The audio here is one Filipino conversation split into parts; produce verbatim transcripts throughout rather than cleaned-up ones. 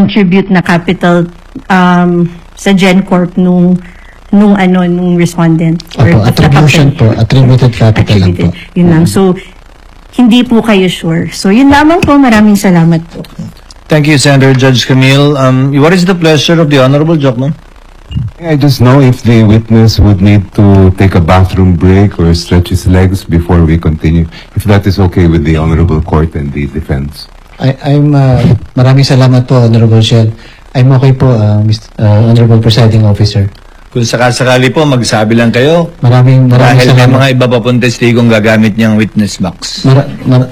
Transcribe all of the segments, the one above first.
nag-contribute na capital um, sa GenCorp nung nung ano nung respondent. Opo, attribution po, attributed capital lang po. Yun lang. So, hindi po kayo sure. So, yun lamang po. Maraming salamat po. Thank you, Senator Judge Camille. Um, what is the pleasure of the Honorable Jokman? I just know if the witness would need to take a bathroom break or stretch his legs before we continue, if that is okay with the Honorable Court and the defense. I, I'm, uh, maraming salamat po, Honorable Shell. I'm okay po, uh, Mister Uh, Honorable Presiding Officer. Kung sakasakali po, magsabi lang kayo. Maraming, maraming Dahil may salamat. mga iba pa pong testigong gagamit niyang witness box. Mara, mara,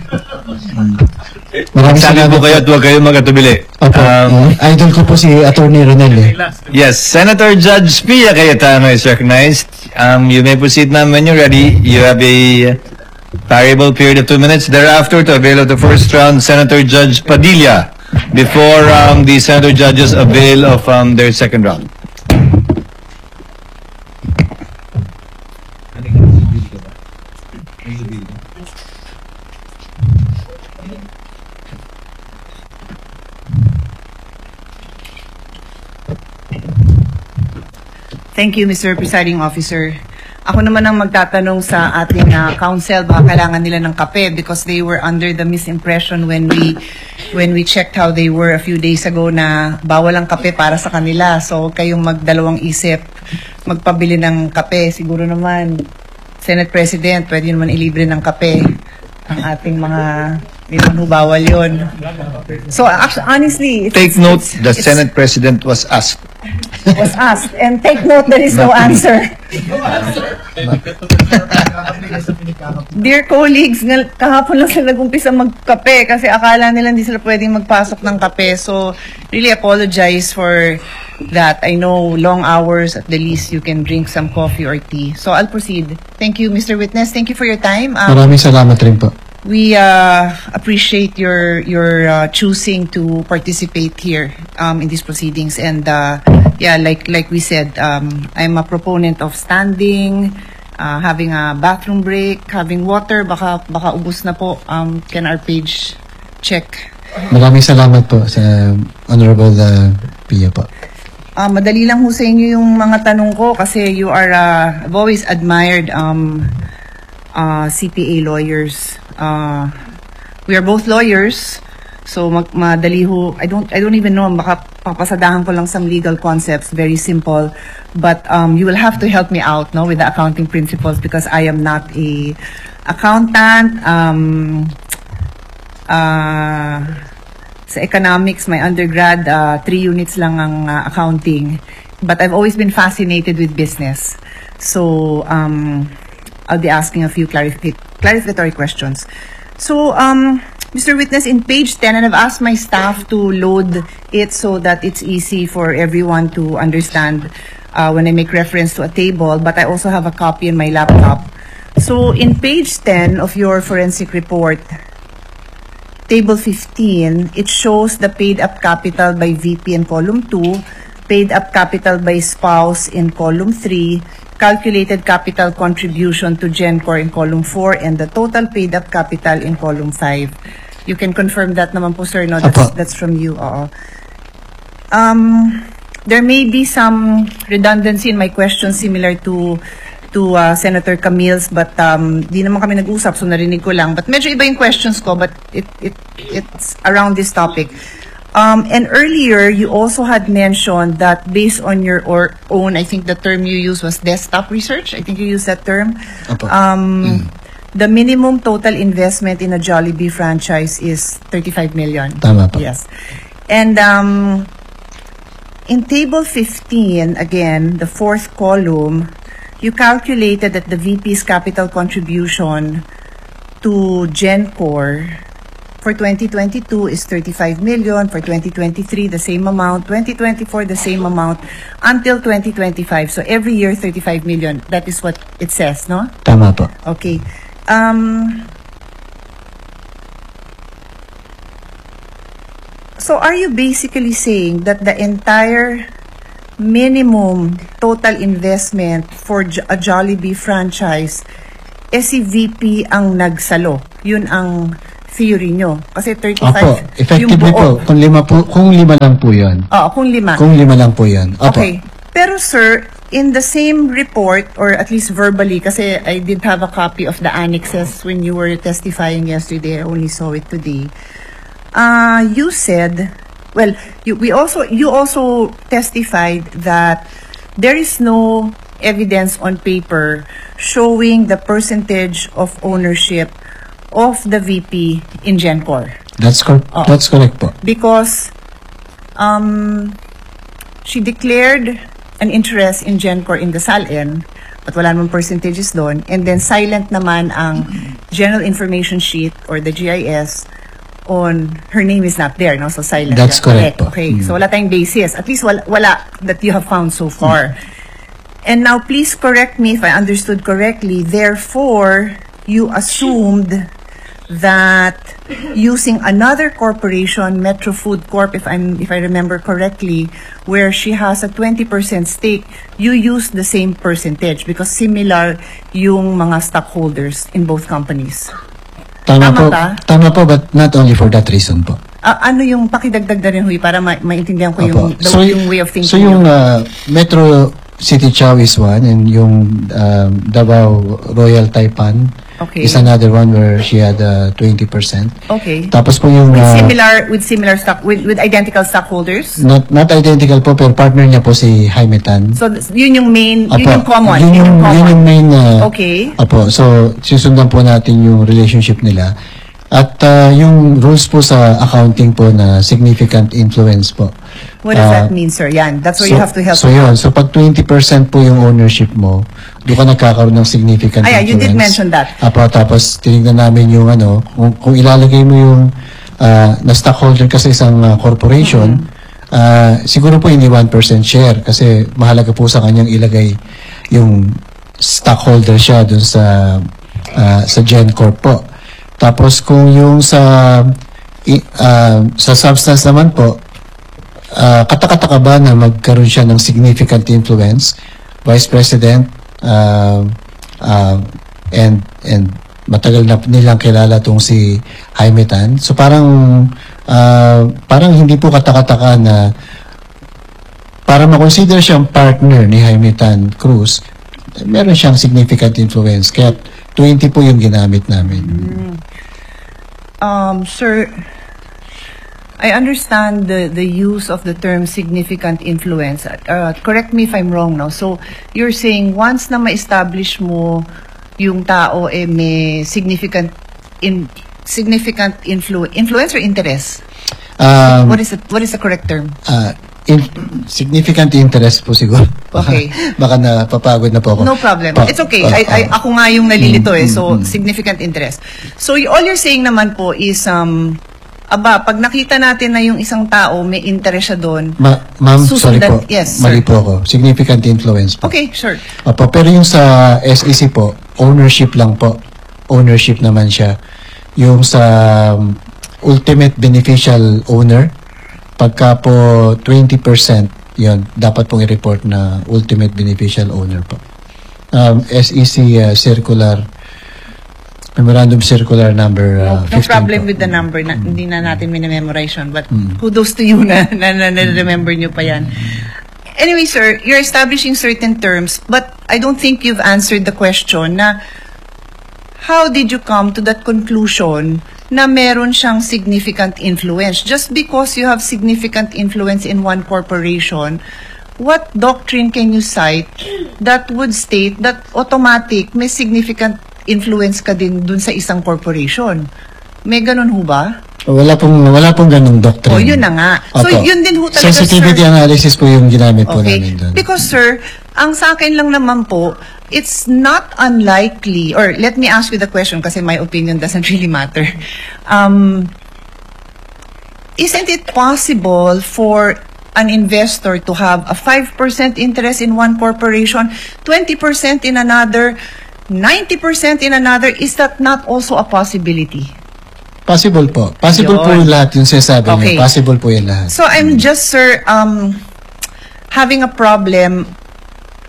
maraming Sabi salamat po kayo at huwag kayo magkatubili. Opo, Um, uh, idol ko po si Attorney Ronel eh. yes, Senator Judge Pia Cayetano is recognized. Um, you may proceed, ma'am, when you're ready. You have a variable period of two minutes. Thereafter, to avail of the first round, Senator Judge Padilla, before um, the Senator Judges avail of um, their second round. Thank you, Mister Presiding Officer. Ako naman ang magtatanong sa ating uh, counsel, baka kailangan nila ng kape because they were under the misimpression when we when we checked how they were a few days ago na bawal ang kape para sa kanila. So, kayong magdalawang isip, magpabili ng kape. Siguro naman, Senate President, pwede naman ilibre ng kape ang ating mga, hindi naman bawal yun. So, actually, honestly, it's, Take note, it's, the it's, Senate President was asked. was asked. And take note, there is no answer. Dear colleagues, ngal- kahapon lang sila nag-umpisa magkape kasi akala nila hindi sila pwedeng magpasok ng kape. So, really apologize for that. I know long hours, at the least you can drink some coffee or tea. So, I'll proceed. Thank you, Mister Witness. Thank you for your time. Um, Maraming salamat rin po. We uh, appreciate your your uh, choosing to participate here um, in these proceedings, and uh, yeah, like like we said, um, I'm a proponent of standing, uh, having a bathroom break, having water. Baka baka ubos na po. Um, can our page check? Maraming salamat po sa Honorable uh, Pia po. Uh, madali lang ho sa inyo yung mga tanong ko kasi you are uh, I've always admired um, uh, C P A lawyers. Uh, we are both lawyers, so mag madali ho. I don't I don't even know, baka papasadahan ko lang some legal concepts, very simple, but um, you will have to help me out, no, with the accounting principles because I am not a accountant. Um, uh, sa economics, my undergrad, uh, three units lang ang uh, accounting, but I've always been fascinated with business. So um, I'll be asking a few clarific clarificatory questions. So, um, Mister Witness, in page ten, and I've asked my staff to load it so that it's easy for everyone to understand uh, when I make reference to a table, but I also have a copy in my laptop. So, in page ten of your forensic report, table fifteen, it shows the paid-up capital by V P in column two, paid-up capital by spouse in column three, calculated capital contribution to GenCorp in column four, and the total paid-up capital in column five. You can confirm that naman po, sir, no? That's, Apo. that's from you, oo. Um, there may be some redundancy in my question similar to to uh, Senator Camille's, but um, di naman kami nag-usap, so narinig ko lang. But medyo iba yung questions ko, but it, it it's around this topic. Um, and earlier, you also had mentioned that based on your or own, I think the term you used was desktop research. I think you used that term. Opo. Um, The minimum total investment in a Jollibee franchise is thirty-five million. Tama po. Yes. And um, in table fifteen, again, the fourth column, you calculated that the V P's capital contribution to GenCorp for twenty twenty-two is thirty-five million, for twenty twenty-three the same amount, twenty twenty-four the same amount, until twenty twenty-five. So every year thirty-five million. That is what it says, no? Tama po. Okay. Um, so are you basically saying that the entire minimum total investment for J- a Jollibee franchise, eh si V P ang nagsalo? Yun ang theory nyo. Kasi Opo, thirty-five effectively yung buo. po, kung lima po, kung lima lang po yun. Oo, kung lima. Kung lima lang po yun. Opo. Okay. Pero sir, in the same report, or at least verbally, kasi I did have a copy of the annexes when you were testifying yesterday, I only saw it today. Uh, you said, well, you, we also, you also testified that there is no evidence on paper showing the percentage of ownership of the V P in Gencor. That's, cor- Oo. that's correct po. Because um, she declared an interest in Gencor in the SALN, but wala namang percentages doon. And then silent naman ang general information sheet or the G I S on her name is not there, no? So silent. That's Yeah, correct po. Okay, Mm. so wala tayong basis. At least wala, wala that you have found so far. And now please correct me if I understood correctly. Therefore, you assumed that using another corporation, Metro Food Corp, if I'm if I remember correctly, where she has a twenty percent stake, you used the same percentage because similar yung mga stockholders in both companies. Tama, Tama po, ba? tama po, but not only for that reason po. Ah, ano yung pakidagdag na rin, Huy, para ma- maintindihan ko Opo. yung, the, So, yung way of thinking. So yung niyo. uh, Metro City Chow is one, and yung um, Davao Royal Taipan Okay. is another one where she had uh, twenty percent. Okay. Tapos po yung With uh, similar with similar stock with with identical stockholders. not not identical po, pero partner niya po si Jaime Tan. So th- yun yung main, yun Apo, yung common, Yun yun yung, yung yun common. yung main uh, Okay. Apo, so susundan po natin yung relationship nila. At uh, yung rules po sa accounting po na significant influence po. What does Uh, that mean, sir? Yan, that's where so, you have to help. So yun, so pag twenty percent po yung ownership mo, doon ka nagkakaroon ng significant Ah, yeah, you influence. did mention that. Apo, tapos tinignan namin yung ano, kung, kung ilalagay mo yung uh, na stockholder ka sa isang uh, corporation, Mm-hmm. uh, siguro po hindi one percent share kasi mahalaga po sa kanyang ilagay yung stockholder siya dun sa uh, sa GenCorp po. Tapos kung yung sa i, uh, sa substance naman po, uh, katakataka ba na magkaroon siya ng significant influence, Vice President, uh, uh, and and matagal na nilang kilala tong si Jaime Tan. So parang uh, parang hindi po katakataka na para ma-consider siyang partner ni Jaime Tan Cruz, meron siyang significant influence. Kaya twenty po yung ginamit namin. Um, sir, I understand the, the use of the term significant influence. Uh, correct me if I'm wrong now. So, you're saying once na ma-establish mo yung tao eh may significant in significant influ influence or interest? Um, What is the what is the correct term? uh, in, significant interest po siguro. Baka, Okay. baka napapagod na po ako. No problem. Pa- It's okay. pa- I, I, ako nga yung nalilito eh. Mm, So, mm, mm. significant interest. So, y- all you're saying naman po is, um, aba, pag nakita natin na yung isang tao, may interest siya doon. Ma- ma'am, sorry Susundan- po. Yes, Mali sir. po ako. Significant influence po. Okay, sure. Opo, pero yung sa S E C po, ownership lang po. Ownership naman siya. Yung sa um, ultimate beneficial owner, pagka po twenty percent, yun, dapat pong i-report na ultimate beneficial owner po. Um, S E C uh, circular, memorandum circular number uh, No, no fifteen problem po. with the number. Na, Hindi na natin minamemorize yun. But kudos to you na, na, na, na remember nyo pa yan. Anyway, sir, you're establishing certain terms, but I don't think you've answered the question na how did you come to that conclusion na meron siyang significant influence? Just because you have significant influence in one corporation, what doctrine can you cite that would state that automatic may significant influence ka din dun sa isang corporation? May ganun ho ba? Wala pong, wala pong ganung doctrine. O, yun na nga. So, Opo. yun din ho talaga, Sensitivity sir. analysis po yung ginamit po Okay. namin doon. Because, sir, ang sa akin lang naman po, it's not unlikely, or let me ask you the question kasi my opinion doesn't really matter. Um, isn't it possible for an investor to have a five percent interest in one corporation, twenty percent in another, ninety percent in another? Is that not also a possibility? Possible po. Possible Yun. po yung lahat yung sinasabi Okay. niyo. Possible po yung lahat. So I'm just, sir, um, having a problem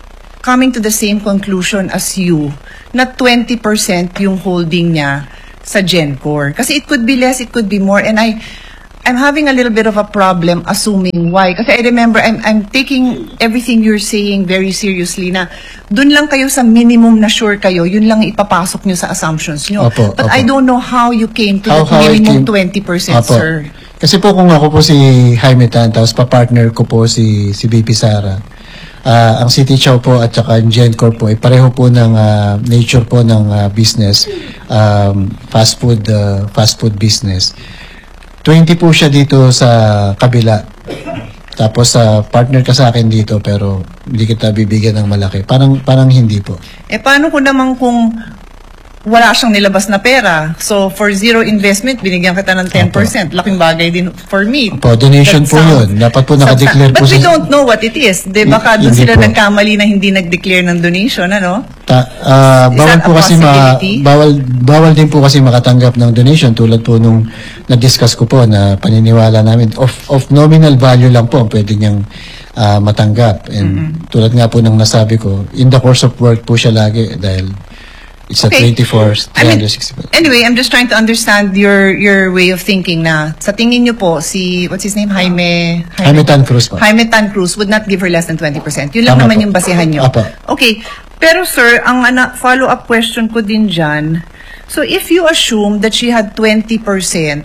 coming to the same conclusion as you na twenty percent yung holding niya sa GenCore. Kasi it could be less, it could be more, and I, I'm having a little bit of a problem assuming why. Kasi I remember, I'm, I'm taking everything you're saying very seriously na dun lang kayo sa minimum na sure kayo, yun lang ipapasok nyo sa assumptions nyo. Opo, But opo. I don't know how you came to How- that how I minimum came- twenty percent, Opo. sir. Kasi po kung ako po si Jaime Tan, tapos pa-partner ko po si, si B P Sara, ah, ang City Chow po at saka ang GenCorp po, ay pareho po ng ah, nature po ng ah, business, um, fast food, ah, fast food business. twenty po siya dito sa kabila. Tapos sa partner ka sa akin dito pero hindi kita bibigyan ng malaki. Parang parang hindi po. Eh, paano ko naman kung wala siyang nilabas na pera? So, for zero investment, binigyan kita ng ten percent. Laking bagay din for me. Opo, donation That po sounds- yun. Dapat po nakadeclare But po we sa- don't know what it is. Di ba ka doon Hindi sila po. nagkamali na hindi nag-declare ng donation, ano? Ta, ah, Is bawal that po a kasi ma, possibility? bawal bawal din po kasi makatanggap ng donation tulad po nung na-discuss ko po na paniniwala namin of of nominal value lang po ang pwede niyang ah, matanggap. And tulad nga po ng nasabi ko, in the course of work po siya lagi dahil it's a Okay. twenty-four, I mean, three hundred sixty-five. anyway, I'm just trying to understand your your way of thinking na sa tingin niyo po, si, what's his name? Jaime? Jaime Tan Cruz po. Jaime Tan Cruz would not give her less than twenty percent. Yun lang Tama naman po. yung basihan nyo. Apo. Okay. Pero sir, ang ana, follow-up question ko din dyan, so if you assume that she had twenty percent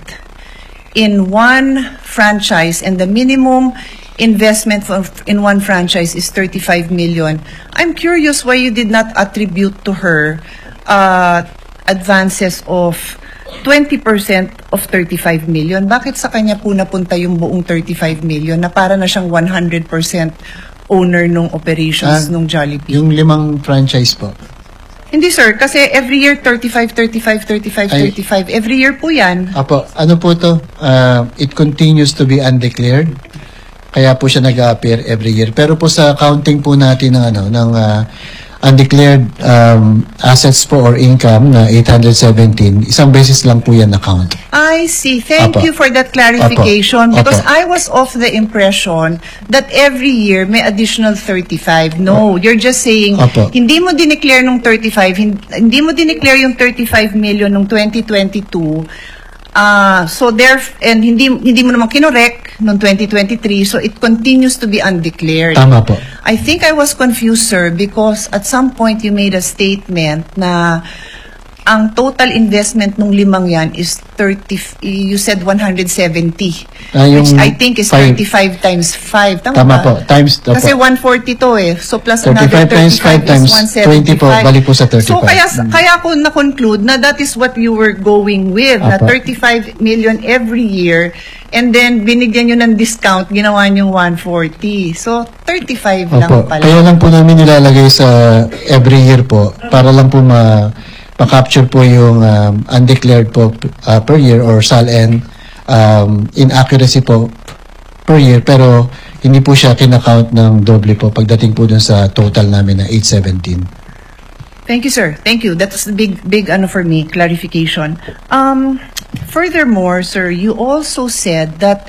in one franchise and the minimum investment for, in one franchise is thirty-five million, I'm curious why you did not attribute to her uh, advances of twenty percent of thirty-five million. Bakit sa kanya po napunta yung buong thirty-five million na para na siyang one hundred percent owner nung operations Ah, nung Jollibee? Yung limang franchise po. Hindi sir, kasi every year thirty-five, thirty-five, thirty-five, Ay. thirty-five. Every year po yan. Apo, ano po to? Ah, it continues to be undeclared. Kaya po siya nag-appear every year. Pero po sa counting po natin ng ano ng ah, undeclared um, assets po or income na eight hundred seventeen, isang beses lang po yan na-count. I see. Thank Apo. you for that clarification. Apo. Because Apo. I was of the impression that every year may additional thirty-five. No, you're just saying, Apo. hindi mo dineclare nung thirty-five, hin- hindi mo dineclare yung thirty-five million nung twenty twenty-two. Ah, so there, and hindi hindi mo naman kinorek nung twenty twenty-three, so it continues to be undeclared. Tama po. I think I was confused, sir, because at some point you made a statement na ang total investment nung limang yan is thirty, you said one hundred seventy, Ah, yung which I think is five. thirty-five times five. Tama, Tama ba? po. Times, opo. Kasi one forty to eh. So plus another thirty-five times five thirty-five is times one twenty po, seventy-five. balik po sa So thirty-five. kaya, kaya ako na-conclude na that is what you were going with, na Apo. thirty-five million every year, and then binigyan nyo ng discount, ginawa nyo one forty. So thirty-five lang Opo. pala. Kaya lang po namin nilalagay sa every year po para lang po ma ma-capture po yung um, undeclared po uh, per year or S A L-N um, inaccuracy po per year pero hindi po siya kinakount ng doble po pagdating po dun sa total namin na eight seventeen. Thank you, sir. Thank you. That was the big, big ano for me, clarification. Um, furthermore, sir, you also said that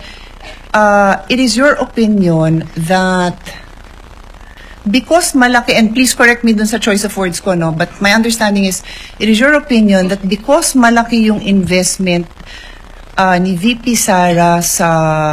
uh, it is your opinion that because malaki, and please correct me dun sa choice of words ko, no, but my understanding is, it is your opinion that because malaki yung investment uh, ni V P Sara sa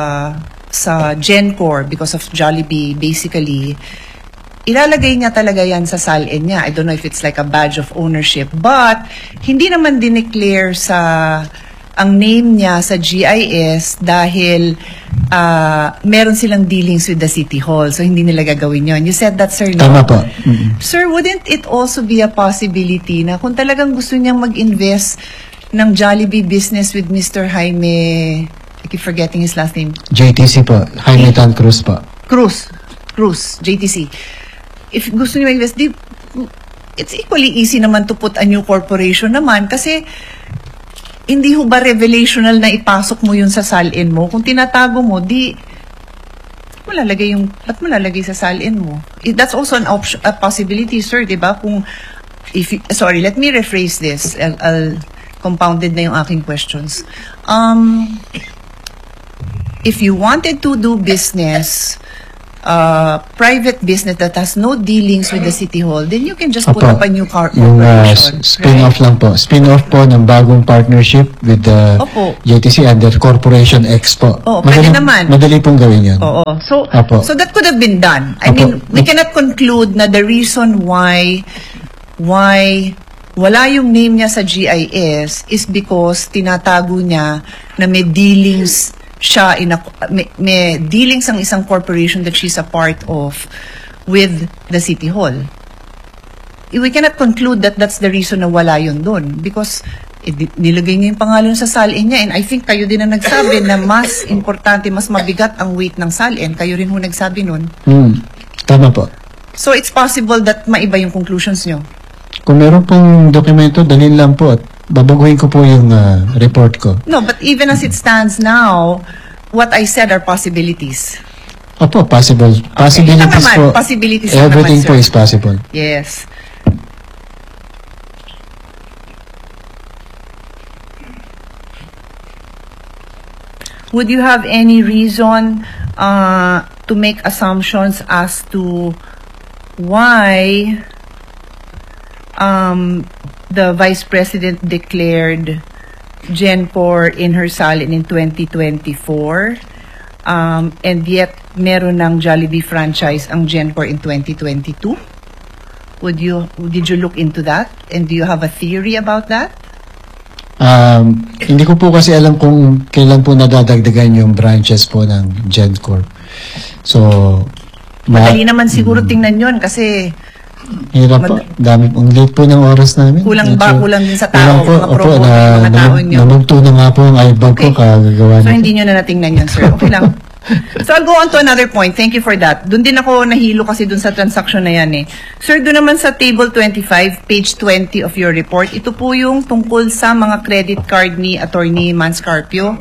sa GenCore because of Jollibee, basically, ilalagay niya talaga yan sa S A L-N niya. I don't know if it's like a badge of ownership, but hindi naman dineclare sa ang name niya sa G I S dahil uh, meron silang dealings with the City Hall. So, hindi nila gagawin yon. You said that, sir, no? Tama po. Mm-mm. Sir, wouldn't it also be a possibility na kung talagang gusto niyang mag-invest ng Jollibee business with Mister Jaime, I keep forgetting his last name, J T C po. Jaime Tan Cruz po. Cruz, Cruz, J T C. If gusto niyo mag-invest, di, it's equally easy naman to put a new corporation naman kasi hindi ho ba revelational na ipasok mo yun sa S A L-N mo? Kung tinatago mo, di mo lalagay yung, ba't mo lalagay sa S A L-N mo? It, that's also an option, a possibility, sir, di ba? Kung, if you, sorry, let me rephrase this. I'll, I'll compounded na yung aking questions. Um, if you wanted to do business uh, private business that has no dealings with the City Hall, then you can just put Opo. up a new car Yung uh, corporation. s- spin-off lang po. Spin-off po ng bagong partnership with the Opo. J T C under Corporation X po. Oo, pwede naman. Madali pong gawin yun. Oo. So, Apo. so that could have been done. I Apo. mean, we cannot conclude na the reason why why wala yung name niya sa G I S is because tinatago niya na may dealings siya in a, may, may dealings ang isang corporation that she's a part of with the City Hall. We cannot conclude that that's the reason na wala yun doon because eh, di- nilagay niya yung pangalan sa salin niya and I think kayo din ang nagsabi na mas importante, mas mabigat ang weight ng salin. Kayo rin ho nagsabi nun. Hmm. Tama po. So it's possible that maiba yung conclusions nyo. Kung meron pong dokumento, dalhin lang po at babaguhin ko po yung uh, report ko. No, but even as it stands now, what I said are possibilities. Opo, possible. Possibilities Ito naman, po. possibilities lang Everything naman, po sir. is possible. Yes. Would you have any reason uh, to make assumptions as to why um, the Vice President declared GenCor in her salin in twenty twenty-four um, and yet meron ng Jollibee franchise ang GenCor in twenty twenty-two? Would you, did you look into that? And do you have a theory about that? Um, hindi ko po kasi alam kung kailan po nadadagdagan yung branches po ng GenCorp. So, ma- Madali naman siguro tingnan yun kasi hirap po. Dami pong late po ng oras namin. Kulang ba? Medyo- Kulang din sa tao, kulang po. mga Opo, promote, na, mga tao namag- nyo. namagto na nga po ang iBag ko Okay. kagagawa So, nito. hindi nyo na natingnan yun, sir. Okay lang. So, I'll go on to another point. Thank you for that. Doon din ako nahilo kasi doon sa transaction na yan eh. Sir, doon naman sa table twenty-five, page twenty of your report, ito po yung tungkol sa mga credit card ni Attorney Manscarpio.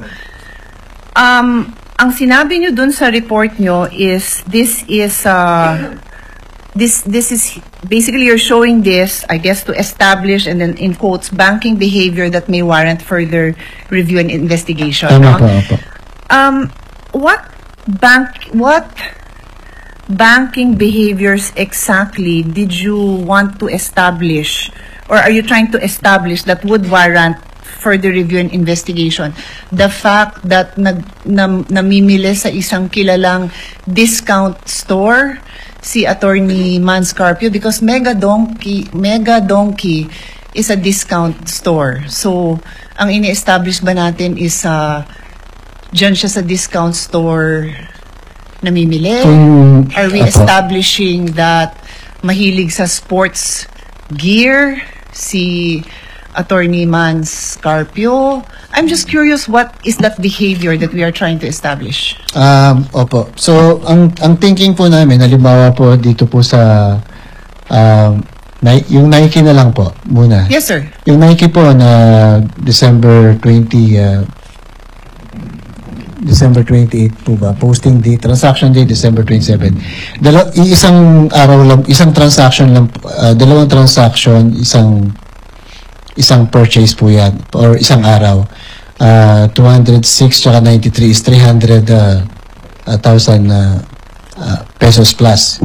Um, ang sinabi nyo doon sa report nyo is, this is, uh, this, this is, basically you're showing this, I guess, to establish and then in quotes, banking behavior that may warrant further review and investigation. Tama no? po, opo. Um, what bank, what banking behaviors exactly did you want to establish, or are you trying to establish that would warrant further review and investigation? The fact that nag, nam, namimili sa isang kilalang discount store si Attorney Manscarpio because Mega Donkey, Mega Donkey is a discount store. So, ang ini-establish ba natin is uh, dyan siya sa discount store namimili? Kung- Are we Apo. establishing that mahilig sa sports gear si Attorney Manscarpio? I'm just curious, what is that behavior that we are trying to establish? Um, opo. So, ang ang thinking po namin, halimbawa po dito po sa um, Ni- yung Nike na lang po muna. Yes, sir. Yung Nike po na December twentieth, uh, December twenty-eighth po ba? Posting date, transaction date, December twenty-seventh. Dalaw, isang araw lang, isang transaction lang, uh, dalawang transaction, isang isang purchase po yan, or isang araw. Uh, two hundred six tsaka ninety-three is three hundred thousand uh, uh, pesos plus.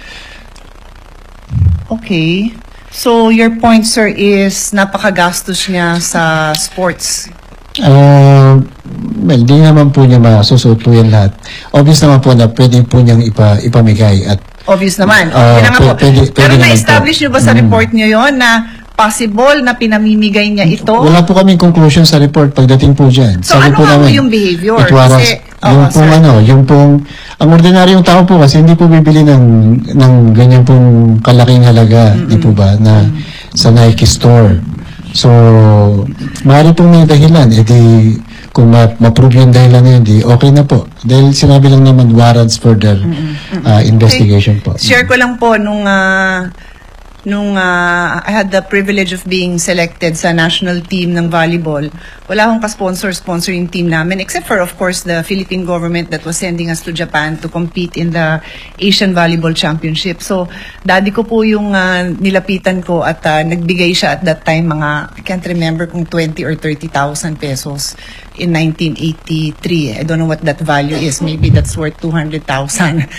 Okay. So, your point, sir, is napakagastos niya sa sports. Uh, well, di naman po niya masusuot po yan lahat. Obvious naman po na pwede po niyang ipa, ipamigay at Obvious naman. Ah, Yun na nga po. pwede- pwede Pero naman na-establish po. niyo ba sa Mm. report niyo yon na possible na pinamimigay niya ito? wala po kaming conclusion sa report pagdating po dyan. So, ano nga po yung behavior? It was, Kasi- yung Oo, pong sir. ano, yung pong, ang ordinaryong tao po kasi hindi po bibili ng, ng ganyan pong kalaking halaga, di po ba, na sa Nike store. So, maaari pong may dahilan, edi kung ma- ma-prove yung dahilan na yun, di okay na po. Dahil sinabi lang naman warrants further uh, investigation po. Share ko lang po nung ah, nung ah, I had the privilege of being selected sa national team ng volleyball. Wala akong ka-sponsor sponsor yung team namin except for of course the Philippine government that was sending us to Japan to compete in the Asian Volleyball Championship. So, daddy ko po yung ah, nilapitan ko at ah, nagbigay siya at that time mga I can't remember kung twenty or thirty thousand pesos in nineteen eighty-three. I don't know what that value is. Maybe that's worth two hundred thousand.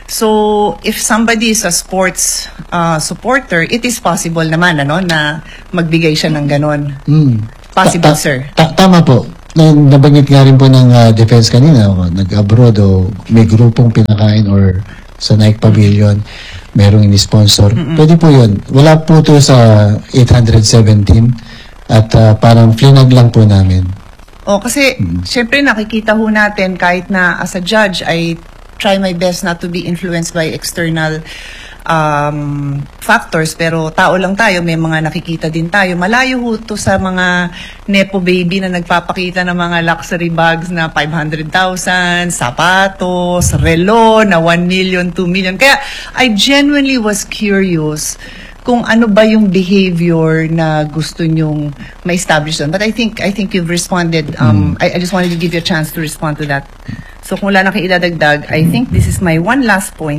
So, if somebody is a sports uh, supporter, it is possible naman, ano, na magbigay siya ng ganon. Mm. Possible, Ta- ta- sir. ta- tama po. Na- Nabanggit nga rin po ng ah, defense kanina, o, nag-abroad o may grupong pinakain or sa Nike Pavilion, merong ini-sponsor. Pwede po yun. Wala po to sa eight hundred seventeen at ah, parang flinag lang po namin. O, kasi, syempre nakikita ho natin kahit na as a judge, I try my best not to be influenced by external um, factors, pero tao lang tayo, may mga nakikita din tayo. Malayo ho to sa mga nepo baby na nagpapakita ng mga luxury bags na five hundred thousand, sapatos, relo na one million, two million. Kaya I genuinely was curious kung ano ba yung behavior na gusto nyong ma-establish doon. But I think I think you've responded. Um, I, I just wanted to give you a chance to respond to that. So kung wala na kayo idadagdag, I think this is my one last point.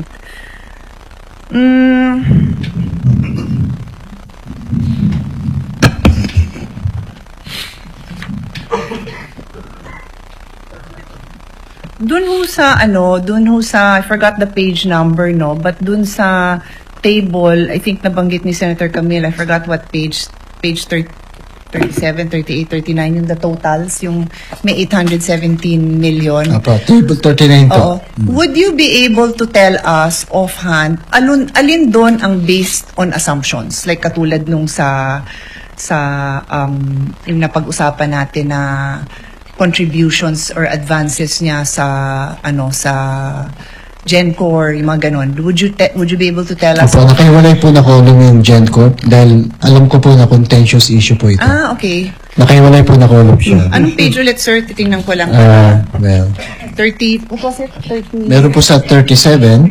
Mm. Dun ho sa ano, dun ho sa, I forgot the page number, no, but dun sa table, I think nabanggit ni Senator Camille, I forgot what page, page thirty, thirty-seven, thirty-eight, thirty-nine, yung the totals, yung may eight hundred seventeen million. Apo, table thirty-nine Oo. po. Would you be able to tell us offhand, alun, alin doon ang based on assumptions? Like katulad nung sa, sa, um, yung napag-usapan natin na contributions or advances niya sa, ano, sa GenCorp, yung mga ganon. Would you, te- would you be able to tell us? Apo, nakahiwalay po na column yung GenCorp dahil alam ko po na contentious issue po ito. Ah, okay. Nakahiwalay po na column siya. Anong page ulit, sir? Titingnan ko lang. Ah, well, thirty, what was it? thirty? meron po sa thirty-seven.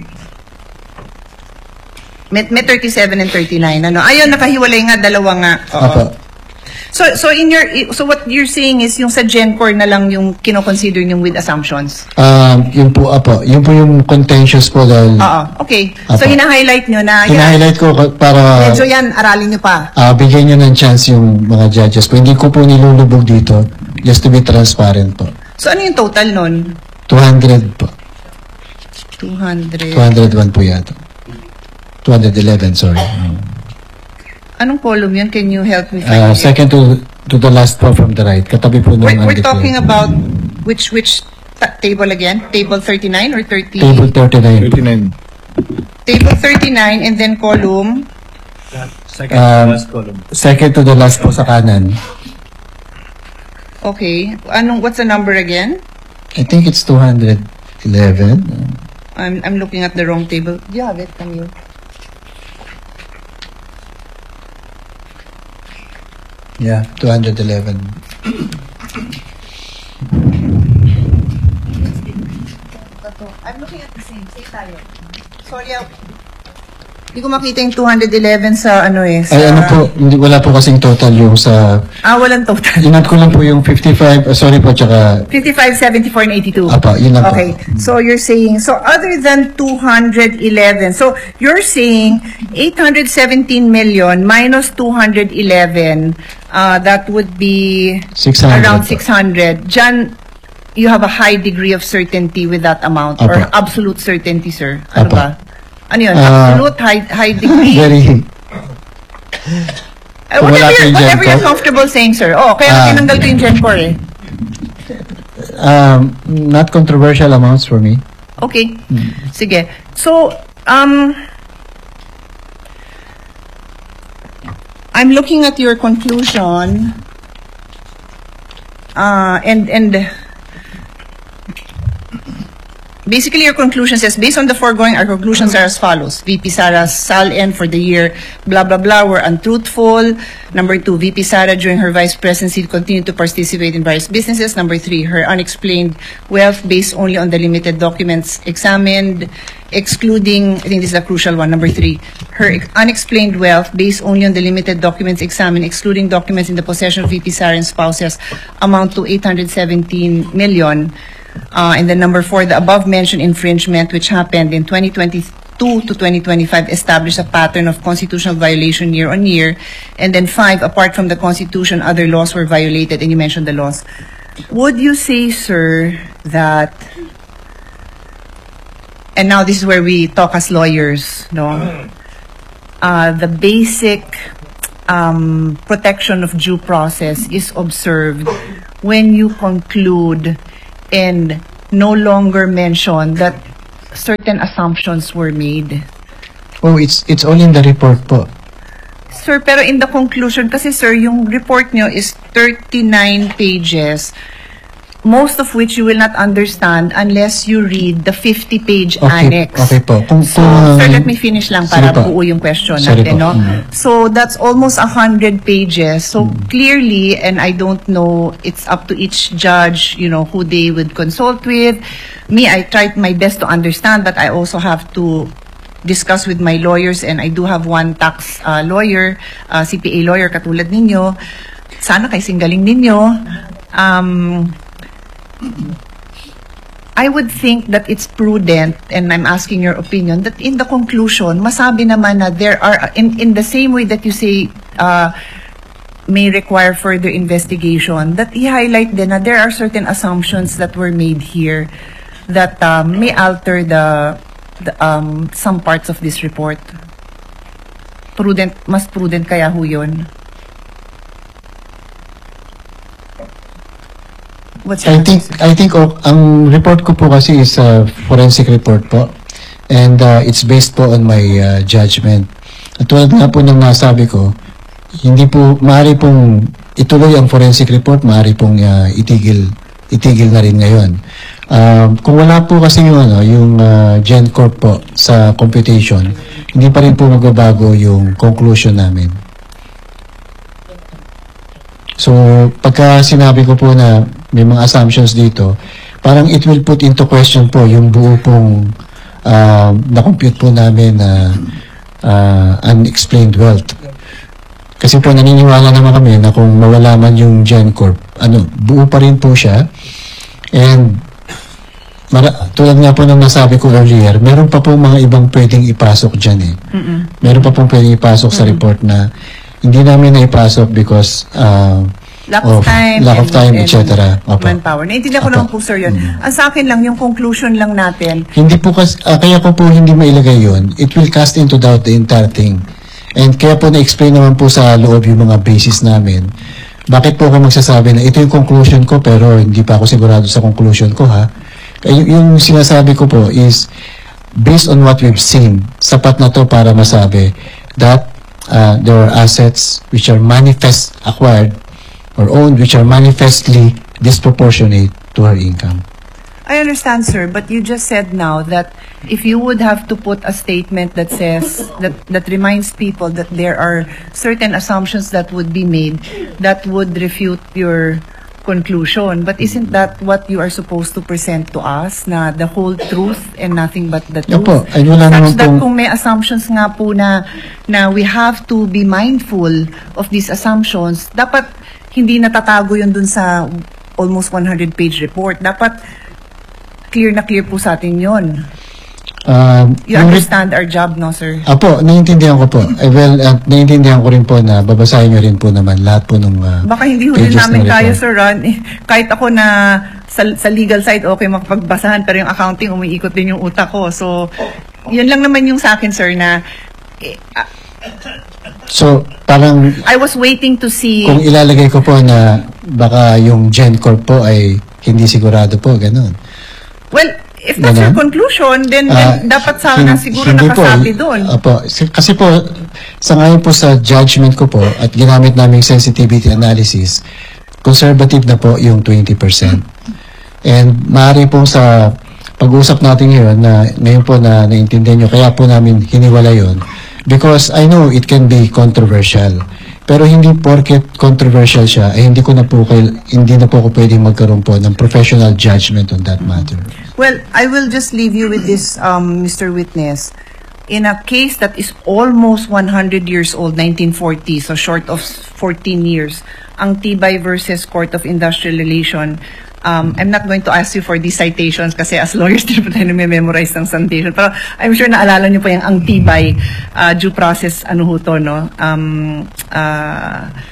May, may thirty-seven and thirty-nine. Ano? Ayun, nakahiwalay nga, dalawa nga. Oo. Apo. So, so in your, so what you're saying is yung sa GenCorp na lang yung kino-consider yung with assumptions? Um, yun po, apo. Yun po yung contentious po dahil Oo, okay. So, Apo. hina-highlight nyo na, yan, hina-highlight ko para medyo yan, aralin nyo pa. ah, bigyan nyo ng chance yung mga judges po. Hindi ko po nilulubog dito just to be transparent po. So, ano yung total nun? two hundred po. two hundred. two hundred one po yata. two hundred eleven, sorry. Anong column yun? Can you help me Uh, find it? second to to the last po from the right. Katabi po ng We're, we're undeclared. talking about which, which ta- table again? Table thirty-nine or thirty? Table thirty-nine. thirty-nine. Table thirty-nine and then column? Second Um, last column. Second to the last po sa kanan. Okay. Anong, what's the number again? I think it's two hundred eleven. I'm, I'm looking at the wrong table. Do you have it? Can you? Yeah, two hundred eleven. I'm looking at the same. Say tayo. Sorry, ah. Hindi ko makita yung two hundred eleven sa ano eh. Sa, Ay, ano po, hindi, wala po kasing total yung sa, Ah, walang total. inat ko lang po yung fifty-five, uh, sorry po, tsaka, fifty-five, seventy-four, and eighty-two. apa, yun lang po. Okay. So you're saying, so other than two hundred eleven, so you're saying eight hundred seventeen million minus two hundred eleven, uh, that would be six hundred around po. six hundred. Jan, you have a high degree of certainty with that amount or Apo. absolute certainty, sir? Ano Apo. ba? Ano yun? Ah, Absolute, high, high degree? Very, Uh, Kung wala whatever, po yung whatever you're GenCorp. comfortable saying, sir. Oh, kaya Ah. tinanggal ko yung GenCorp eh. um, not controversial amounts for me. Okay. Sige. So, um, I'm looking at your conclusion, uh, and, and, basically, your conclusion says, based on the foregoing, our conclusions are as follows. V P Sara's S A L N for the year, blah, blah, blah, were untruthful. Number two, V P Sara during her vice presidency continued to participate in various businesses. Number three, her unexplained wealth based only on the limited documents examined, excluding, I think this is a crucial one, number three, her unexplained wealth based only on the limited documents examined, excluding documents in the possession of V P Sara and spouses, amount to eight hundred seventeen million. Uh, and then number four, the above-mentioned infringement, which happened in twenty twenty-two to twenty twenty-five, established a pattern of constitutional violation year on year. And then five, apart from the Constitution, other laws were violated, and you mentioned the laws. Would you say, sir, that and now this is where we talk as lawyers, no? Uh, the basic um, protection of due process is observed when you conclude and no longer mention that certain assumptions were made. Oh, it's it's all in the report po. Sir, pero in the conclusion, kasi sir, yung report nyo is thirty-nine pages, most of which you will not understand unless you read the fifty-page Okay, annex. okay po. Kung, So, kung, sir, let me finish lang para Sige po. buo yung question Sorry natin, po. no? Mm. So, that's almost one hundred pages. So, clearly, and I don't know, it's up to each judge, you know, who they would consult with. Me, I tried my best to understand, but I also have to discuss with my lawyers, and I do have one tax uh, lawyer, uh, C P A lawyer, katulad ninyo. Sana kay singgaling ninyo. Um, I would think that it's prudent, and I'm asking your opinion, that in the conclusion, masabi naman na there are, in, in the same way that you say, uh, may require further investigation, that i-highlight din na there are certain assumptions that were made here that um, may alter the, the um, some parts of this report. Prudent, mas prudent kaya ho yun? What's your I think I think oh, ang report ko po kasi is a forensic report po, and uh, it's based po on my uh, judgment. At tulad nga po ng nasabi ko, hindi po maaari pong ituloy ang forensic report, maaari pong uh, itigil itigil na rin ngayon. Um, kung wala po kasi yung ano, yung uh, GenCorp po sa computation, hindi pa rin po magbabago yung conclusion namin. So, pagka sinabi ko po na may mga assumptions dito, parang it will put into question po yung buo pong uh, na-compute po namin na uh, unexplained wealth. Kasi po naniniwala naman kami na kung mawala man yung GenCorp, ano, buo pa rin po siya. And mara- tulad nga po ng nasabi ko earlier, meron pa po mga ibang pwedeng ipasok dyan eh. Mm-mm. Meron pa pong pwedeng ipasok sa report na hindi namin naipasok because uh, Lack of time, lack of and- time, and et cetera. Opo. manpower. Naintindihan ko Opo. naman po, sir, yun. Ang sa akin lang, yung conclusion lang natin, Hindi po kas ah, kaya ko po hindi mailagay yun. It will cast into doubt the entire thing. And kaya po na-explain naman po sa loob yung mga basis namin. Bakit po ako magsasabi na ito yung conclusion ko pero hindi pa ako sigurado sa conclusion ko, ha? Kaya y- yung sinasabi ko po is based on what we've seen, sapat na to para masabi that uh, there are assets which are manifest acquired or owned which are manifestly disproportionate to her income. I understand, sir, but you just said now that if you would have to put a statement that says, that, that reminds people that there are certain assumptions that would be made that would refute your conclusion. But isn't that what you are supposed to present to us, na the whole truth and nothing but the truth? Opo, ay wala naman Such that pong- kung may assumptions nga po na, na we have to be mindful of these assumptions, dapat hindi natatago yun dun sa almost one hundred page report. Dapat clear na clear po sa atin yun. Um, You yung- understand our job, no, sir? Apo, naiintindihan ko po. Eh, well, uh, naiintindihan ko rin po na babasahin nyo rin po naman lahat po ng uh, Baka hindi huli pages namin ng kaya, report. sir, Ron. Eh, kahit ako na sa, sa legal side, okay makapagbasahan, pero yung accounting, umiikot din yung utak ko. So, yun lang naman yung sa akin, sir, na eh, ah, So, parang I was waiting to see... kung ilalagay ko po na baka yung GenCorp po ay hindi sigurado po, ganun. Well, if that's Ganun? your conclusion, then, Ah, then dapat sana hin- siguro hindi po, nakasabi eh, doon. Opo, S- kasi po, sa ngayon po sa judgment ko po at ginamit naming sensitivity analysis, conservative na po yung twenty percent. And maaari po sa pag-uusap natin ngayon na ngayon po na naintindihan nyo, kaya po namin hiniwala yon because I know it can be controversial. Pero hindi porket controversial siya, ay hindi ko na po, kail- hindi na po ako pwedeng magkaroon po ng professional judgment on that matter. Well, I will just leave you with this, um, Mister Witness. In a case that is almost one hundred years old, nineteen forty, so short of fourteen years, ang Tibay versus Court of Industrial Relation, um, I'm not going to ask you for these citations kasi as lawyers, din po tayo memorize ng citation. Pero I'm sure naalala niyo pa yung ang Tibay uh, due process, ano ho to, no? Um, uh,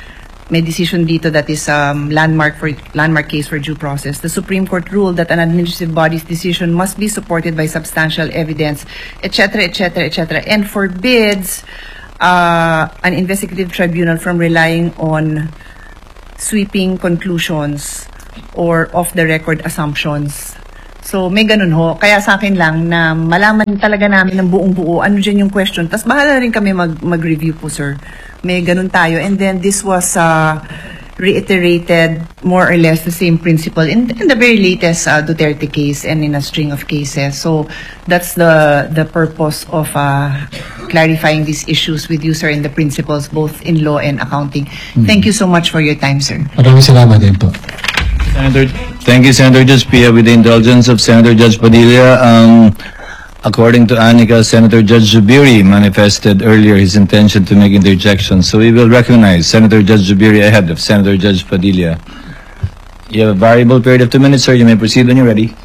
may decision dito that is um, landmark for landmark case for due process. The Supreme Court ruled that an administrative body's decision must be supported by substantial evidence, et cetera, et cetera, et cetera, and forbids uh, an investigative tribunal from relying on sweeping conclusions or off-the-record assumptions. So, may ganun ho. Kaya sa akin lang na malaman talaga namin ng buong-buo ano dyan yung question. Tapos bahala rin kami mag- mag-review po, sir. May ganun tayo. And then this was uh, reiterated more or less the same principle in, in the very latest uh, Duterte case and in a string of cases. So, that's the the purpose of uh, clarifying these issues with you, sir, and the principles both in law and accounting. Mm-hmm. Thank you so much for your time, sir. Maraming salamat din po. Senator, thank you, Senator Judge Pia. With the indulgence of Senator Judge Padilla, um, according to Anika, Senator Judge Zubiri manifested earlier his intention to make interjections. So we will recognize Senator Judge Zubiri ahead of Senator Judge Padilla. You have a variable period of two minutes, sir. You may proceed when you're ready.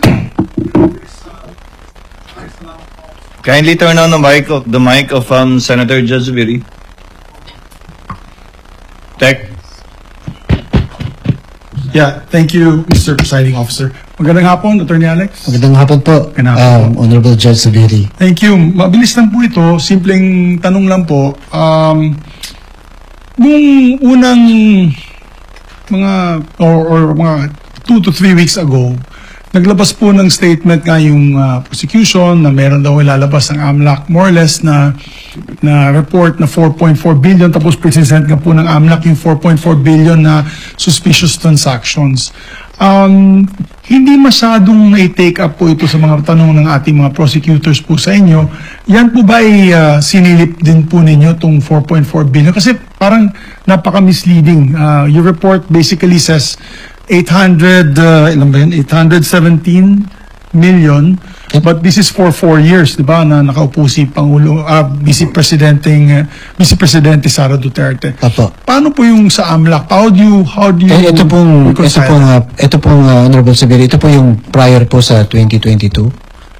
Kindly turn on the mic of the mic of um, Senator Judge Zubiri. Tech. Yeah, thank you, Mister Presiding Officer. Magandang hapon, Attorney Alex. Magandang hapon po, Magandang hapon um, Honorable Judge Zubiri. Thank you. Mabilis lang po ito. Simpleng tanong lang po. Um, nung unang mga, or, or mga two to three weeks ago, naglabas po ng statement nga yung uh, prosecution na meron daw ilalabas ng AMLAC, more or less na na report na four point four billion, tapos present nga po ng AMLAC yung four point four billion na suspicious transactions. Um, hindi masyadong na-take up po ito sa mga tanong ng ating mga prosecutors po sa inyo. Yan po ba ay uh, sinilip din po ninyo itong four point four billion? Kasi parang napaka-misleading. Uh, your report basically says eight hundred, uh, ilan ba yun? eight hundred seventeen million, but this is for four years, di ba, na nakaupo si Pangulo, uh, Vice Presidenteng, uh, Vice Presidente Sara Duterte. Apo. Paano po yung sa AMLAC? How do you, how do you Eh, ito pong, ito reconcile pong, that? uh, ito pong, uh, Honorable Zubiri, ito po yung prior po sa twenty twenty-two.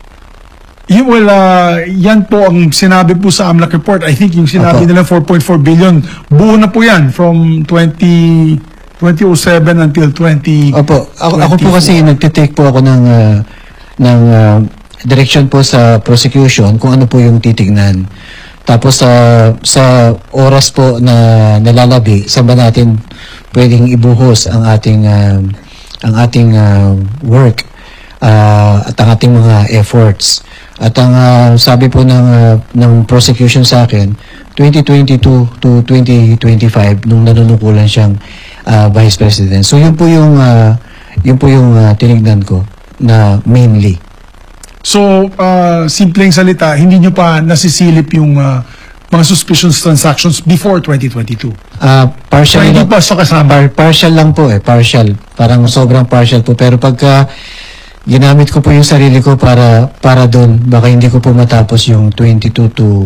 Y- well, uh, yan po ang sinabi po sa AMLAC report. I think yung sinabi Apo. nila four point four billion, buo na po yan from twenty oh seven until twenty Opo, ako, ako po kasi nagtitake po ako ng uh, ng uh, direction po sa prosecution kung ano po yung titignan. Tapos uh, sa oras po na nalalabi, saan ba natin pwedeng ibuhos ang ating uh, ang ating uh, work uh, at ang ating mga efforts. At ang uh, sabi po ng uh, ng prosecution sa akin, twenty twenty-two to twenty twenty-five nung nanunukulan siyang uh, Vice President. So yun po yung uh, yun po yung uh, tinignan ko na mainly. So, uh, simpleng salita, hindi nyo pa nasisilip yung uh, mga suspicious transactions before twenty twenty-two? Uh, partial So, hindi lang, pa sa kasama? par- partial lang po eh, partial. Parang sobrang partial po. Pero pagka ginamit ko po yung sarili ko para para doon, baka hindi ko po matapos yung twenty-two to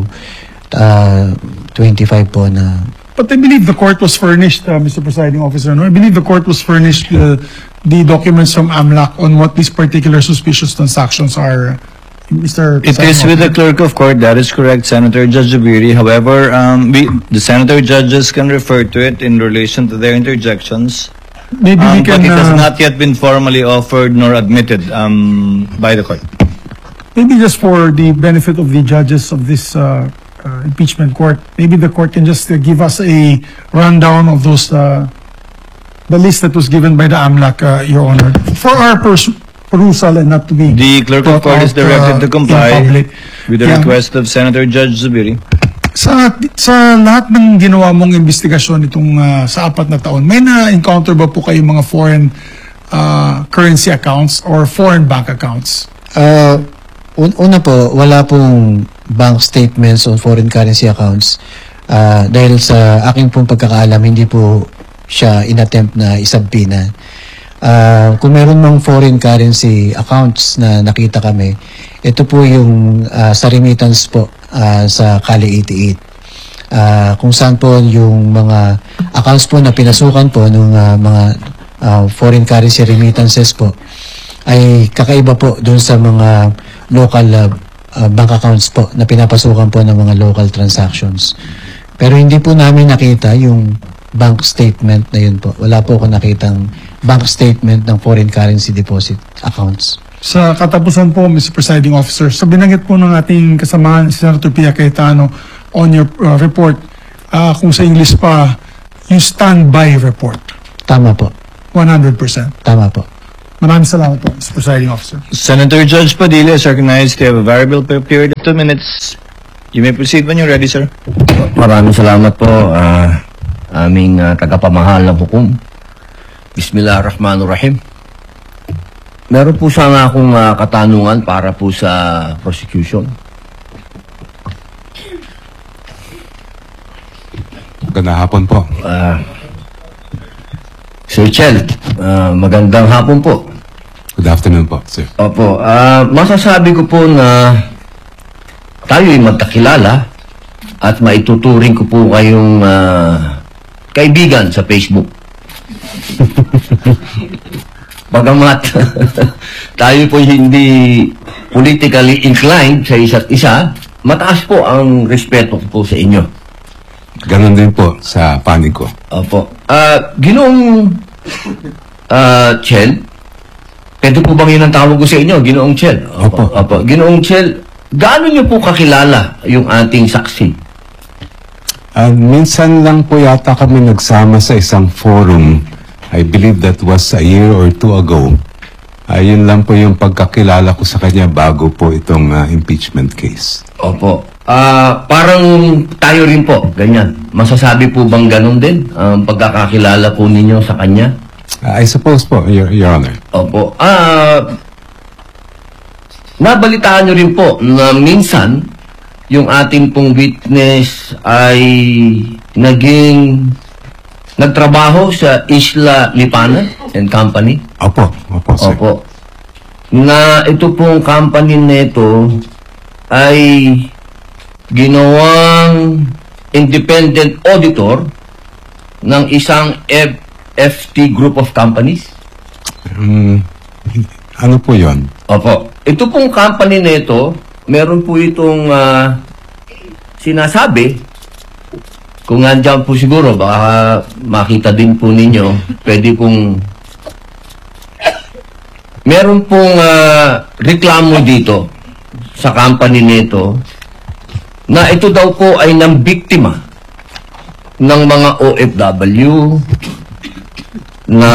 twenty-five po na. But I believe the court was furnished, uh, Mister Presiding Officer, no? I believe the court was furnished uh, the documents from AMLAC on what these particular suspicious transactions are, Mister It Presiding is with the Officer. clerk of court. That is correct, Senator Judge Zubiri. However, um, we, the senator judges can refer to it in relation to their interjections. Maybe we Um, but can, it has uh, not yet been formally offered nor admitted um, by the court. maybe just for the benefit of the judges of this uh, uh, impeachment court, maybe the court can just uh, give us a rundown of those, uh, the list that was given by the AMLAC, uh, Your Honor, for our pers- perusal and not to be The clerk of brought court is out, directed uh, to comply in public. with the Yeah. request of Senator Judge Zubiri. Sa sa lahat ng ginawa mong investigasyon itong uh, sa apat na taon, may na-encounter ba po kayo mga foreign uh, currency accounts or foreign bank accounts? Uh, un- una po, wala pong bank statements on foreign currency accounts. Uh, dahil sa aking pong pagkakaalam, hindi po siya inattempt na isabpina. Uh, kung meron mang foreign currency accounts na nakita kami, ito po yung uh, sa remittance po uh, sa Kali eighty-eight. Uh, kung saan po yung mga accounts po na pinasukan po ng uh, mga uh, foreign currency remittances po ay kakaiba po doon sa mga local uh, uh, bank accounts po na pinapasukan po ng mga local transactions. Pero hindi po namin nakita yung bank statement na yun po. Wala po ako nakitang bank statement ng foreign currency deposit accounts. Sa katapusan po, Mister Presiding Officer, sa binanggit po ng ating kasamahan, si Senator Pia Cayetano, on your uh, report, uh, kung sa English pa, yung standby report, Tama po. one hundred percent. Tama po. Maraming salamat po, Mister Presiding Officer. Senator Judge Padilla is recognized to have a variable per period of two minutes. You may proceed when you're ready, sir. Maraming salamat po, ah, aming ah, tagapamahal ng hukom. Bismillahirrahmanirrahim. Meron po sana akong ah, katanungan para po sa prosecution. Magandang hapon po. Ah, Sir Chel, ah, magandang hapon po. Good afternoon po, sir. Opo, ah, masasabi ko po na tayo'y magkakilala at maituturing ko po kayong ah, kaibigan sa Facebook. Bagamat tayo po hindi politically inclined sa isa't isa, mataas po ang respeto ko po sa inyo. Ganon din po sa panig ko. Opo. Ah, Ginoong ah, Chel, pwede po bang yun ang tawag ko sa inyo, Ginoong Chel? Opo. Opo. Ginoong Chel, gaano niyo po kakilala yung ating saksi? Uh, minsan lang po yata kami nagsama sa isang forum. I believe that was a year or two ago. Ayun lang po yung pagkakilala ko sa kanya bago po itong uh, impeachment case. Opo. Ah, parang tayo rin po, ganyan. Masasabi po bang ganun din ang pagkakakilala po ninyo sa kanya? Uh, I suppose po, Your, Your Honor. Opo. Ah, nabalitaan nyo rin po na minsan yung ating pong witness ay naging nagtrabaho sa Isla Lipana and Company. Opo, opo, sir. Opo. Na ito pong company nito ay ginawang independent auditor ng isang F F T group of companies. Um, ano po yon? Opo. Ito pong company nito, meron po itong ah, sinasabi, kung nandyan po siguro, baka makita din po ninyo, pwede pong meron pong ah, reklamo dito sa company nito na ito daw po ay ng biktima ng mga O F W na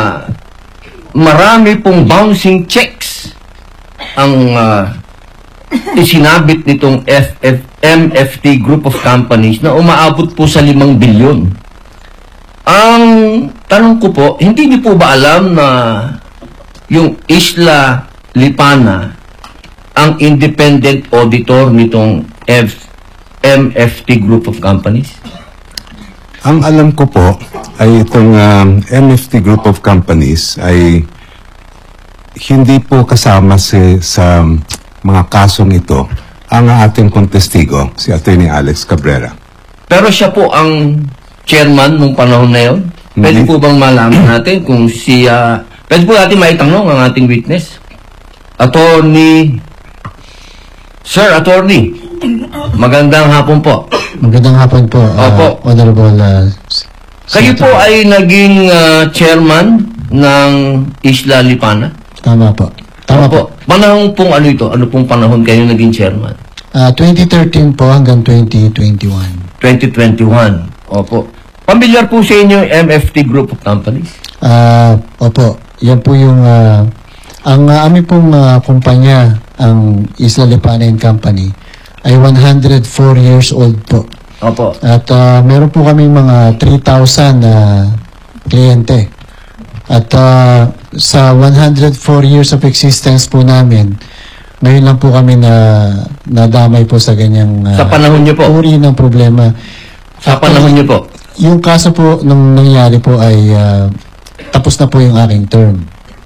marami pong bouncing checks ang uh, isinabit nitong F F M F T group of companies na umaabot po sa limang bilyon. Ang tanong ko po, hindi niyo po ba alam na yung Isla Lipana ang independent auditor nitong F M F T group of companies? Ang alam ko po ay itong um, M F T group of companies ay hindi po kasama si, sa mga kasong ito ang ating kontestigo, si Attorney Alex Cabrera. Pero siya po ang chairman nung panahon na yun. Pwede Mhm. po bang malaman natin kung siya... Pwede po natin maitanong ang ating witness? Attorney... Sir, Attorney, magandang hapon po. Magandang hapon po, uh, Opo. Honorable uh, Kayo Senator. po ay naging uh, chairman ng Isla Lipana? Tama po. Tama po. Opo. Panahon pong ano ito? Ano pong panahon kayo naging chairman? Uh, twenty thirteen po hanggang twenty twenty-one. twenty twenty-one. Opo. Pamilyar po sa inyo yung M F T group of companies? Ah, opo. Yan po yung ah, ang uh, aming pong ah, kumpanya, ang Isla Lipana and Company, ay one hundred four years old po. Opo. At ah, meron po kaming mga three thousand na kliyente. At ah, sa one hundred four years of existence po namin, ngayon lang po kami na nadamay po sa ganyang ah, Sa panahon niyo po? uri ng problema. Sa panahon niyo po? Yung kaso po nung nangyari po ay ah, tapos na po yung aking term.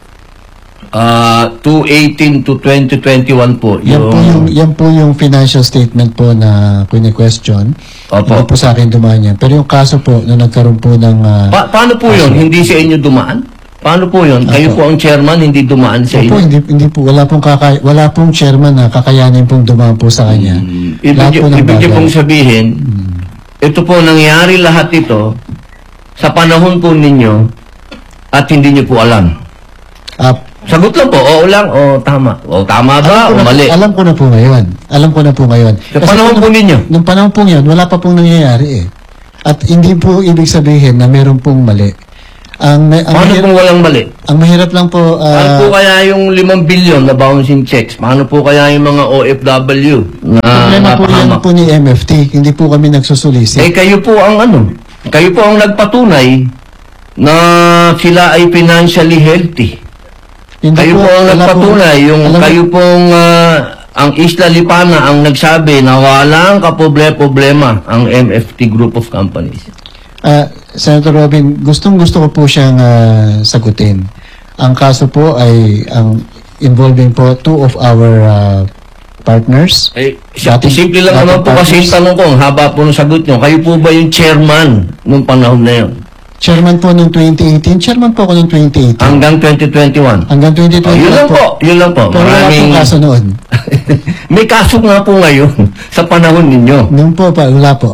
Ah, two eighteen to twenty twenty-one po. Yan po yung yan po yung financial statement po na kini-question. Opo. Hindi po sa akin dumaan yan. Pero yung kaso po na nagkaroon po ng ah, Pa- paano po yun? Hindi sa inyo dumaan? Paano po yun? Kayo Opo. po ang chairman, hindi dumaan sa Opo, inyo? hindi hindi po wala pong kaka, wala pong chairman na kakayanin pong dumaan po sa kanya. Ibig, Lahat po ng ibig niyo bagay. pong sabihin, ito po nangyari lahat ito sa panahon po ninyo at hindi nyo po alam? Ah, Sagot lang po, oo lang, o tama. O tama ba, o alam, ko na, mali? alam ko na po ngayon. Alam ko na po ngayon. Sa panahon po nung- ninyo? Nung panahon po yun, wala pa pong nangyayari eh. At hindi po ibig sabihin na meron pong mali. Ang, ang, Paano mahirap, kung walang mali? ang mahirap lang po, ah, Paano po kaya yung limang bilyon na bouncing checks? Paano po kaya yung mga O F W na problema po yan napahamak? po ni M F T. Hindi po kami nagsusulisit. Eh kayo po ang ano? Kayo po ang nagpatunay na sila ay financially healthy. Hindi Kayo po ang wala nagpatunay, yung alam mo- kayo pong ah, ang Isla Lipana ang nagsabi na walang kaproble-problema ang M F T Group of Companies. Ah, Senator Robin, gustong-gusto ko po siyang ah, sagutin. Ang kaso po ay ang involving po two of our ah, partners. Eh, siya, Dating- simple lang naman dating po kasi yung partners. tanong ko, ang haba po ng sagot nyo. Kayo po ba yung chairman nung panahon na yun? Chairman po noong twenty eighteen. Chairman po ako noong twenty eighteen. Hanggang twenty twenty-one? Hanggang twenty Oh, twenty yun lang po, yun lang po. Pero wala pong kaso noon. May kaso nga po ngayon sa panahon ninyo. Noon po pa, wala po.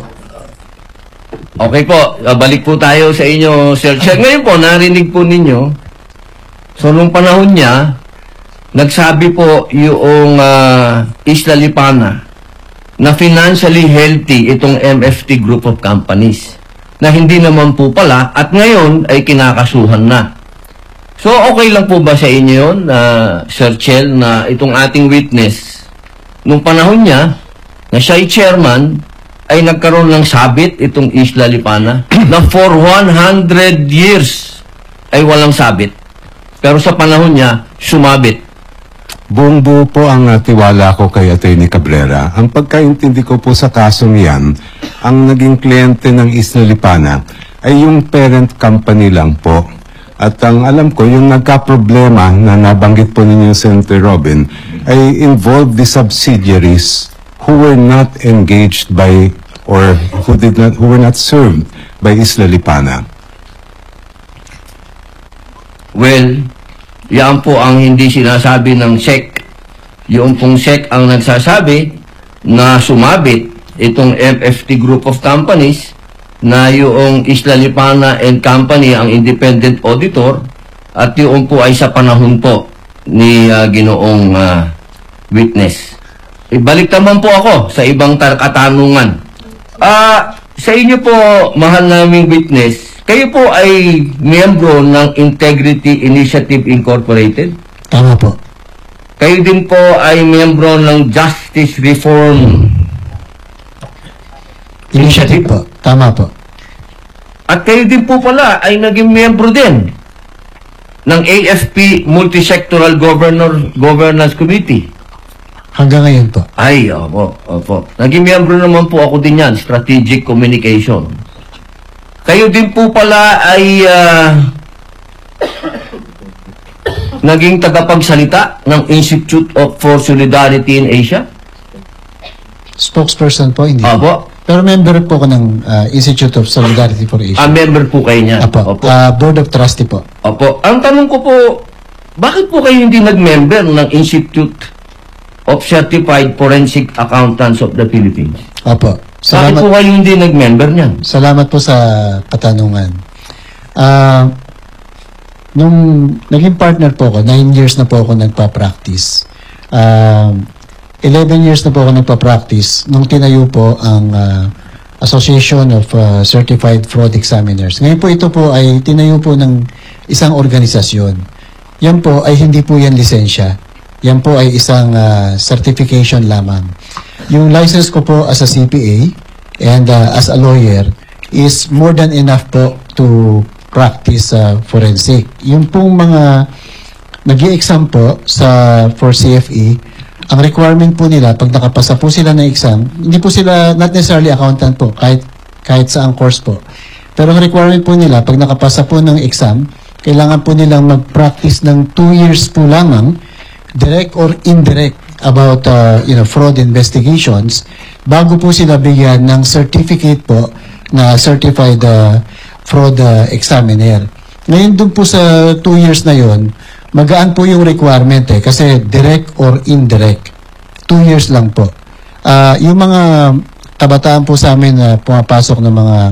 Okay po, uh, balik po tayo sa inyo, Sir Chair. Ngayon po, narinig po ninyo. So, nung panahon niya, nagsabi po yung uh, Isla Lipana na financially healthy itong M F T Group of Companies na hindi naman po pala at ngayon ay kinakasuhan na. So, okay lang po ba sa inyo yun, uh, Sir Chel, na itong ating witness, nung panahon niya, na siya ay chairman, ay nagkaroon ng sabit itong Isla Lipana na for one hundred years ay walang sabit. Pero sa panahon niya, sumabit. Buong buo po ang uh, tiwala ko kay Atty. Cabrera. Ang pagkaintindi ko po sa kasong yan, ang naging kliyente ng Isla Lipana ay yung parent company lang po. At ang alam ko, yung nagka-problema na nabanggit po ninyo, Senator Robin, ay involved the subsidiaries who were not engaged by or who did not who were not served by Isla Lipana. Well, yan po ang hindi sinasabi ng S E C. Yung pong S E C ang nagsasabi na sumabit itong M F T Group of Companies na yung Isla Lipana and Company ang independent auditor at yung po ay sa panahon po ni uh, ginoong uh, witness. Ibalik naman po ako sa ibang tar- katanungan. Ah, sa inyo po, mahal naming witness, kayo po ay miyembro ng Integrity Initiative Incorporated. Tama po. Kayo din po ay miyembro ng Justice Reform Initiative po. Tama po. At kayo din po pala ay naging miyembro din ng A F P Multisectoral Governor, Governance Committee. Hanggang ngayon po. Ay, opo, opo. Naging miyembro naman po ako din yan, Strategic Communication. Kayo din po pala ay ah, naging tagapagsalita ng Institute of for Solidarity in Asia. Spokesperson po, hindi. Opo. Pero member po ko ng ah, Institute of Solidarity for Asia. Ah, member po kayo niyan. Apo. Opo. Ah, Board of Trustee po. Opo. Ang tanong ko po, bakit po kayo hindi nag-member ng Institute of Certified Forensic Accountants of the Philippines? Opo. Bakit po Salamat, kayo hindi nag-member niyan? salamat po sa katanungan. Ah, nung naging partner po ako, nine years na po ako nagpa-practice. Ah, eleven years na po ako nagpa-practice nung tinayo po ang ah, Association of ah, Certified Fraud Examiners. Ngayon po ito po ay tinayo po ng isang organisasyon. Yan po ay hindi po yan lisensya. Yan po ay isang ah, certification lamang. Yung license ko po as a C P A and ah, as a lawyer is more than enough po to practice ah, forensic. Yung pong mga nag-i-exam po sa for C F E, ang requirement po nila pag nakapasa po sila ng exam, hindi po sila not necessarily accountant po, kahit kahit sa ang course po. Pero ang requirement po nila pag nakapasa po ng exam, kailangan po nilang mag-practice ng two years po lamang, direct or indirect, about uh, you know, fraud investigations bago po sila bigyan ng certificate po na certified uh, fraud uh, examiner. Ngayon dun po sa two years na yon, magaan po yung requirement eh, kasi direct or indirect. Two years lang po. Uh, yung mga kabataan po sa amin na pumapasok ng mga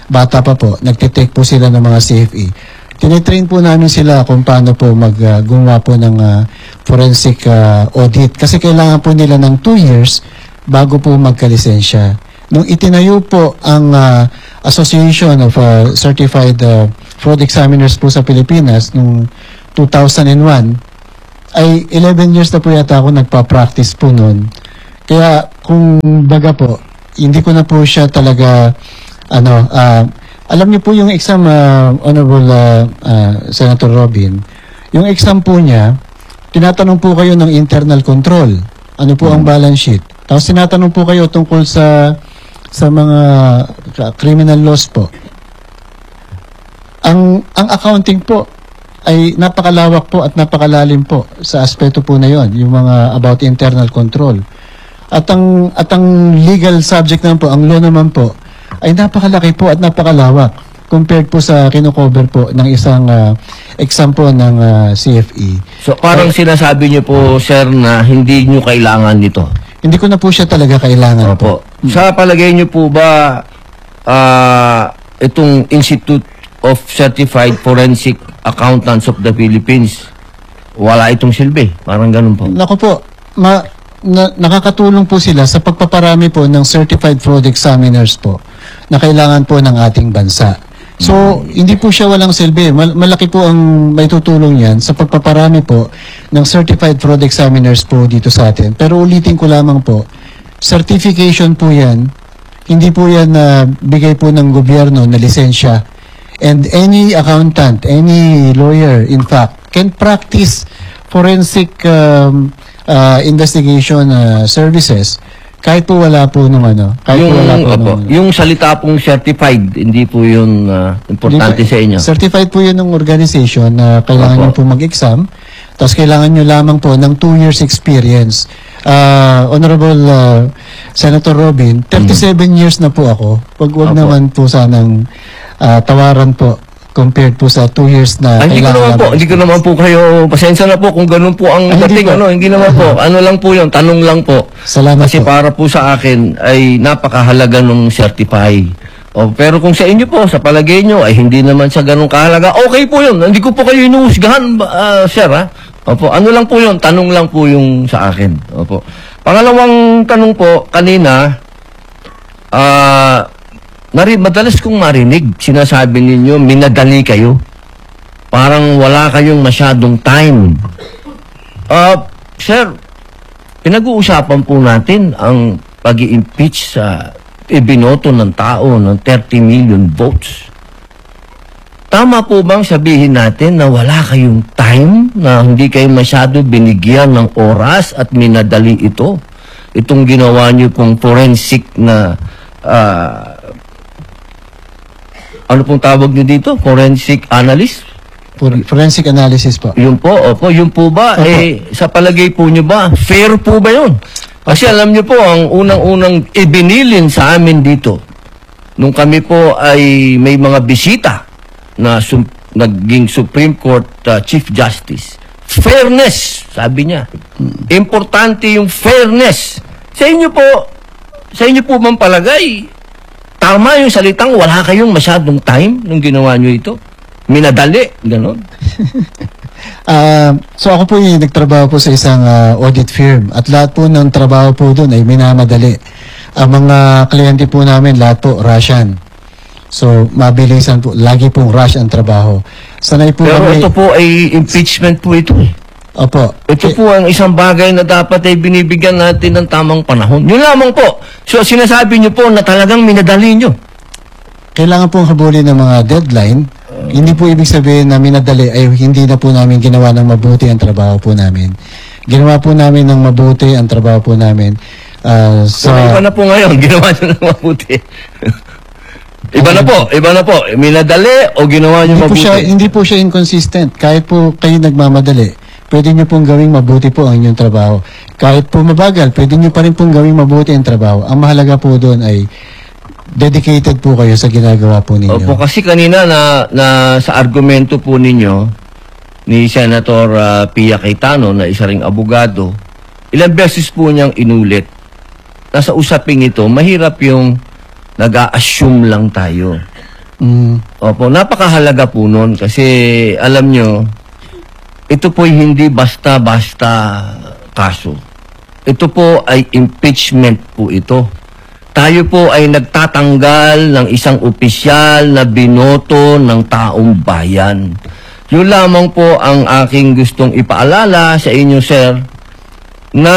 bata pa po, nagtitake po sila ng mga C F E. Tinitrain po namin sila kung paano po mag uh, gumawa po ng uh, forensic uh, audit. Kasi kailangan po nila ng two years bago po magkalisensya. Nung itinayo po ang uh, Association of uh, Certified uh, Fraud Examiners po sa Pilipinas nung two thousand one, ay eleven years na po yata ako nagpa-practice po noon. Kaya kung baga po, hindi ko na po siya talaga, ano, uh, alam niyo po yung exam, uh, Honorable uh, uh, Senator Robin, yung exam po niya, tinatanong po kayo ng internal control. Ano po ang balance sheet? Tapos tinatanong po kayo tungkol sa sa mga uh, criminal laws po. Ang ang accounting po ay napakalawak po at napakalalim po sa aspeto po na yon, yung mga about internal control. At ang at ang legal subject naman po, ang law naman po, ay napakalaki po at napakalawak compared po sa kino-cover po ng isang uh, exam po ng uh, C F E. So parang So, sinasabi niyo po, sir, na hindi niyo kailangan nito. hindi ko na po siya talaga kailangan po. Opo. Sa palagay niyo po ba ah, itong Institute of Certified Forensic Accountants of the Philippines, wala itong silbi? Parang ganun po. Naku po, ma, na, nakakatulong po sila sa pagpaparami po ng certified fraud examiners po na kailangan po ng ating bansa. So, hindi po siya walang silbi. Mal- malaki po ang may tutulong yan sa pagpaparami po ng certified fraud examiners po dito sa atin. Pero ulitin ko lamang po, certification po yan, hindi po yan na bigay po ng gobyerno na lisensya. And any accountant, any lawyer, in fact, can practice forensic um, uh, investigation uh, services kahit po wala po nung ano. Kahit Yung, po wala po opo, nung, yung salita pong certified, hindi po yun ah, importante Hindi po- sa inyo. Certified po yun ng organization na kailangan Opo. nyo po mag-exam. Tapos kailangan nyo lamang po ng two years experience. Uh, Honorable uh, Senator Robin, thirty-seven years na po ako. Wag wag Opo. naman po sanang uh, tawaran po compared po sa two years na Ay, hindi ko naman po, lamang hindi ko naman po kayo, pasensya na po kung ganun po ang Ay, hindi dating, po. ano, hindi naman po, ano lang po yun, tanong lang po. Salamat Kasi po. para po sa akin ay napakahalaga nung certify. O, pero kung sa inyo po, sa palagay nyo, ay hindi naman sa ganun kahalaga, okay po yun, hindi ko po kayo inuhusgahan, uh, sir, ha? Opo, ano lang po yun, tanong lang po yung sa akin. Opo. Pangalawang tanong po, kanina, ah, Nari, madalas kong marinig, sinasabi ninyo, minadali kayo. Parang wala kayong masyadong time. Uh, sir, pinag-uusapan po natin ang pag-i-impeach sa ibinoto ng tao ng thirty million votes. Tama po bang sabihin natin na wala kayong time, na hindi kayo masyado binigyan ng oras at minadali ito? Itong ginawa niyo pong forensic na ah, ano pong tawag niyo dito? Forensic analyst? For- forensic analysis po. Yun po, opo. Yun po ba? Opo. Eh, sa palagay po niyo ba, fair po ba yun? Kasi alam niyo po, ang unang-unang ibinilin sa amin dito, nung kami po ay may mga bisita na sum- naging Supreme Court uh, Chief Justice, fairness, sabi niya. Importante yung fairness. Sa inyo po, sa inyo po bang palagay, tama yung salitang wala kayong masyadong time nung ginawa nyo ito? Minadali, gano'n. Ah, so ako po yung nagtrabaho po sa isang ah, audit firm at lahat po ng trabaho po doon ay minamadali. Ang mga kliyente po namin, lahat po Russian. So, mabilisan po. Lagi pong rush ang trabaho. Sanay po Pero kami. ito po ay impeachment po ito. eh. Opo. Ito po ang isang bagay na dapat ay binibigyan natin ng tamang panahon. Yun lamang po. So, sinasabi nyo po na talagang minadali nyo. Kailangan pong habulin ng mga deadline. Hindi po ibig sabihin na minadali ay hindi na po namin ginawa ng mabuti ang trabaho po namin. Ginawa po namin ng mabuti ang trabaho po namin. Ah, So, sa iba na po ngayon. Ginawa nyo ng mabuti. Iba na po. Iba na po. Minadali o ginawa nyo hindi po mabuti? siya hindi po siya inconsistent. Kahit po kayo nagmamadali, pwede nyo pong gawing mabuti po ang inyong trabaho. Kahit po mabagal, pwede nyo pa rin pong gawing mabuti ang trabaho. Ang mahalaga po doon ay dedicated po kayo sa ginagawa po ninyo. Opo, kasi kanina na, na sa argumento po ninyo ni Senator uh, Pia Cayetano na isa ring abogado, ilang beses po niyang inulit. Nasa usaping ito, mahirap yung nag-a-assume lang tayo. Mm. Opo, napakahalaga po nun kasi alam nyo, ito po'y hindi basta-basta kaso. Ito po ay impeachment po ito. Tayo po ay nagtatanggal ng isang opisyal na binoto ng taong bayan. Yun lamang po ang aking gustong ipaalala sa inyo, sir, na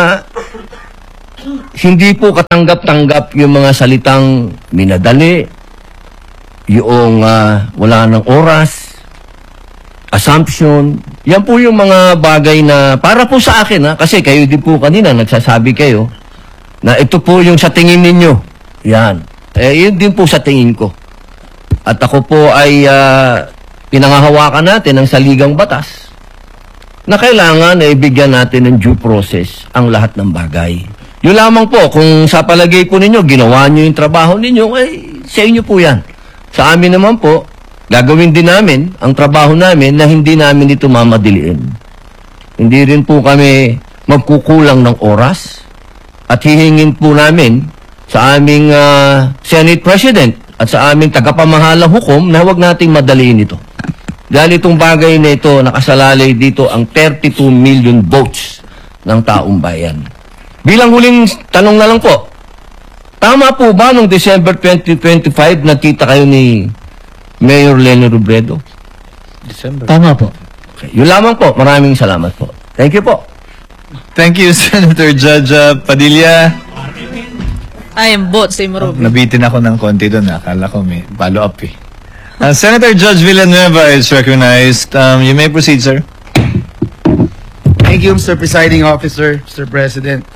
hindi po katanggap-tanggap yung mga salitang minadali, yung uh, wala ng oras, assumption. Yan po yung mga bagay na para po sa akin, ha? Kasi kayo din po kanina nagsasabi kayo na ito po yung sa tingin ninyo. Yan. Eh, yun din po sa tingin ko. At ako po ay uh, pinangahawakan natin ng saligang batas na kailangan na ibigyan natin ng due process ang lahat ng bagay. Yun lamang po, kung sa palagay po ninyo, ginawa nyo yung trabaho ninyo, ay sa inyo po yan. Sa amin naman po, gagawin din namin ang trabaho namin na hindi namin ito mamadiliin. Hindi rin po kami magkukulang ng oras at hihingin po namin sa aming uh, Senate President at sa aming tagapamahalang hukom na huwag nating madaliin ito. Dahil itong bagay na ito, nakasalalay dito ang thirty-two million votes ng taong bayan. Bilang huling tanong na lang po, tama po ba noong December twenty twenty-five nakita kayo ni Mayor Leni Robredo? December. Tama po. Okay. Yun lamang po. Maraming salamat po. Thank you po. Thank you, Senator Judge uh, Padilla. I am both, same Robby. Nabitin ako ng konti doon. Akala ko may follow-up eh. Uh, Senator Judge Villanueva is recognized. Um, you may proceed, sir. Thank you, Mister Presiding Officer, Mister President.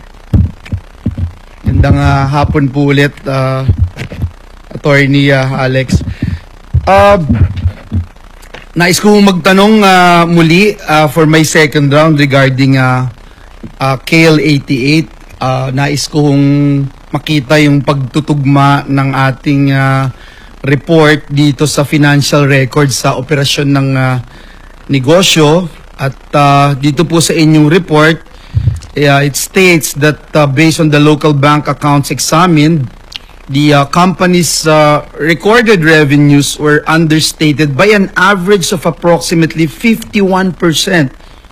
Gandang uh, hapon po ulit, uh, Attorney uh, Alex. Uh, nais ko magtanong uh, muli uh, for my second round regarding uh, uh, K L eighty-eight. Uh, nais kong makita yung pagtutugma ng ating uh, report dito sa financial records sa operasyon ng uh, negosyo. At uh, dito po sa inyong report, uh, it states that uh, based on the local bank accounts examined, the uh, company's uh, recorded revenues were understated by an average of approximately fifty-one percent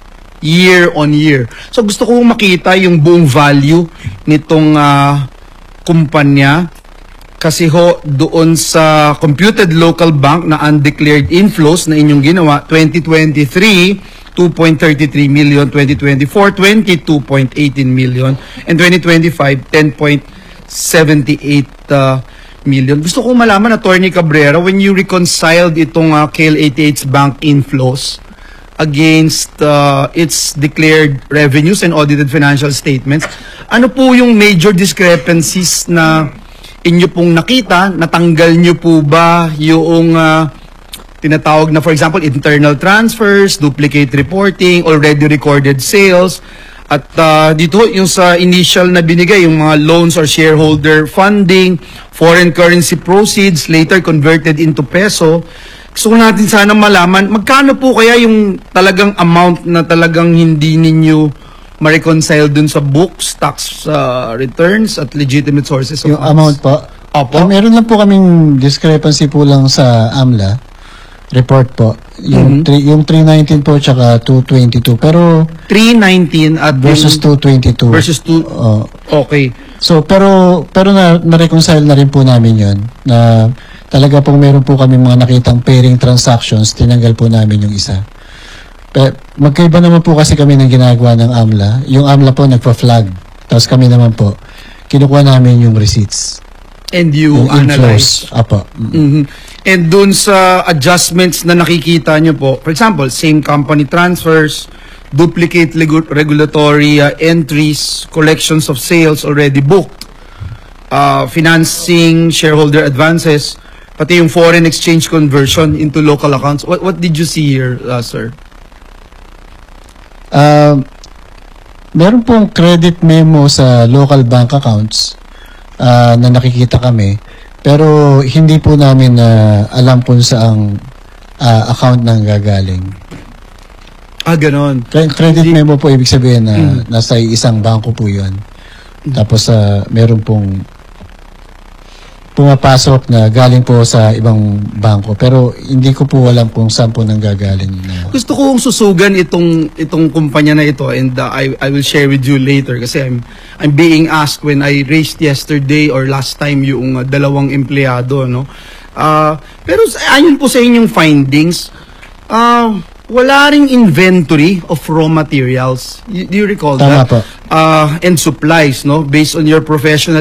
year on year. So gusto ko makita yung buong value nitong uh, kumpanya. Kasi ho, doon sa computed local bank na undeclared inflows na inyong ginawa, twenty twenty-three, two point three three million, twenty twenty-four, twenty-two point one eight million, and twenty twenty-five, ten point seven eight uh, million. Gusto ko malaman, Attorney Cabrera, when you reconciled itong uh, K L eighty-eight's bank inflows against uh, its declared revenues and audited financial statements, ano po yung major discrepancies na inyo pong nakita? Natanggal nyo po ba yung uh, tinatawag na, for example, internal transfers, duplicate reporting, already recorded sales, at uh, dito yung sa initial na binigay, yung mga loans or shareholder funding, foreign currency proceeds, later converted into peso. Gusto natin sana malaman, magkano po kaya yung talagang amount na talagang hindi ninyo ma-reconcile dun sa books, tax uh, returns, at legitimate sources of Yung funds? amount po. Opo. Ah, meron lang po kaming discrepancy po lang sa AMLA report po. Yung, Mhm. three, yung three nineteen po tsaka two twenty-two. Pero three nineteen at versus yung- two twenty-two. versus two. Oh. Okay. So, pero pero na, na-reconcile na rin po namin yun. Na talaga pong meron po kami mga nakitang pairing transactions, tinanggal po namin yung isa. Pe, magkaiba naman po kasi kami ng ginagawa ng AMLA. Yung AMLA po nagpa-flag. Tapos kami naman po, kinukuha namin yung receipts. And you Yung analyze. inflows. Apo. Mm. Mhm. And dun sa adjustments na nakikita nyo po, for example, same company transfers, duplicate legu- regulatory uh, entries, collections of sales already booked, uh, financing, shareholder advances, pati yung foreign exchange conversion into local accounts. What, what did you see here, uh, sir? Uh, meron pong credit memo sa local bank accounts uh, na nakikita kami, pero hindi po namin na uh, alam kung saang uh, account nang gagaling. Ah, ganon. Cre- Credit memo po ibig sabihin na Mm. nasa isang bangko po yun. Tapos uh, meron pong pumapasok na galing po sa ibang bangko. Pero hindi ko po alam kung saan po nanggagaling na. Gusto kong susugan itong itong kumpanya na ito, and uh, I I will share with you later kasi I'm I'm being asked when I raised yesterday or last time yung uh, dalawang empleyado, no. Uh, pero sa- ayon po sa inyong findings, uh, wala ring inventory of raw materials. Y- do you recall Tama that? po. Uh, and supplies, no, based on your professional